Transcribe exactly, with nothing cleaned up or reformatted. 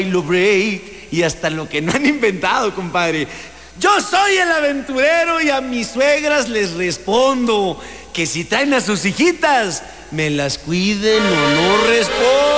bailo break y hasta lo que no han inventado, compadre. Yo soy el aventurero y a mis suegras les respondo que si traen a sus hijitas, me las cuiden o no respondo.